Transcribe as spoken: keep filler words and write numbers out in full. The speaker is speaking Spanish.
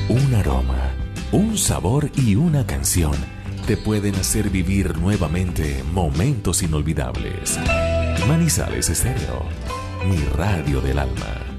Un aroma, un sabor y una canción te pueden hacer vivir nuevamente momentos inolvidables. Manizales Estéreo, mi radio del alma.